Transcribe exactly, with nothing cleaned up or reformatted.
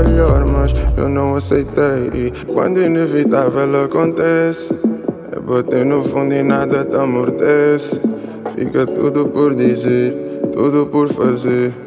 melhor, mas eu não aceitei. E quando o inevitável acontece, é bater no fundo e nada te amortece. Fica tudo por dizer, tudo por fazer.